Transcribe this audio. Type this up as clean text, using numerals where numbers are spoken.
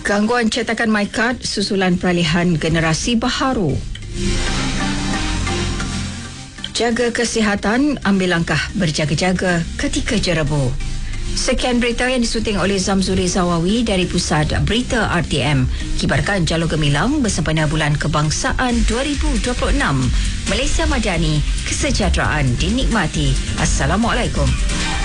Gangguan cetakan MyCard susulan peralihan generasi baharu. Jaga kesihatan, ambil langkah berjaga-jaga ketika jerebu. Sekian berita yang disuting oleh Zamzuri Zawawi dari Pusat Berita RTM. Kibarkan Jalur Gemilang bersempena Bulan Kebangsaan 2026. Malaysia Madani, kesejahteraan dinikmati. Assalamualaikum.